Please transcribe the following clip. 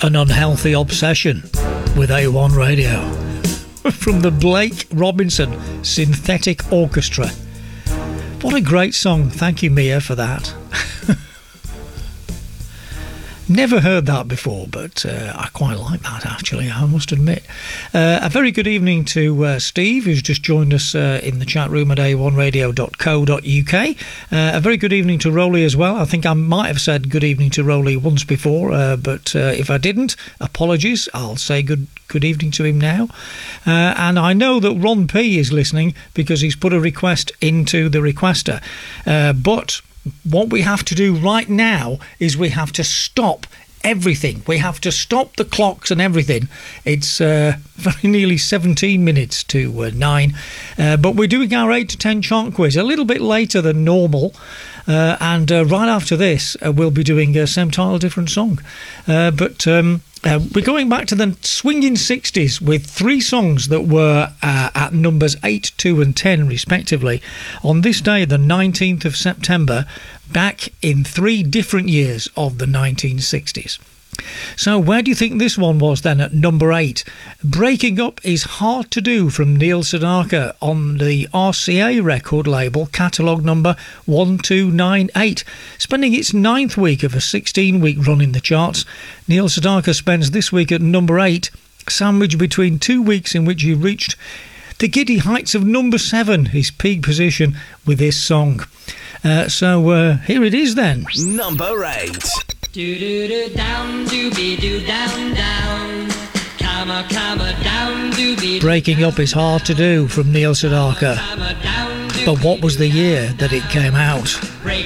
An Unhealthy Obsession with A1 Radio from the Blake Robinson Synthetic Orchestra. What a great song. Thank you, Mia, for that. Never heard that before, but I quite like that, actually, I must admit. A very good evening to Steve, who's just joined us in the chat room at a1radio.co.uk. A very good evening to Rowley as well. I think I might have said good evening to Rowley once before, but if I didn't, apologies. I'll say good evening to him now. And I know that Ron P is listening because he's put a request into the requester. But what we have to do right now is we have to stop everything. We have to stop the clocks and everything. It's very nearly 17 minutes to 9. But we're doing our 8 to 10 chart quiz a little bit later than normal. And right after this, we'll be doing a same title, different song. But we're going back to the swinging 60s with 3 songs that were at numbers 8, 2 and 10 respectively on this day, the 19th of September, back in 3 different years of the 1960s. So where do you think this one was then at number 8? Breaking Up Is Hard to Do from Neil Sedaka on the RCA record label, catalogue number 1298. Spending its 9th week of a 16-week run in the charts, Neil Sedaka spends this week at number 8, sandwiched between 2 weeks in which he reached the giddy heights of number 7, his peak position with this song. So here it is then. Number 8. Do do do down, doobie do down down, comma down, doobie. Breaking Up Is Hard to Do from Neil Sedaka. But what was the year that it came out?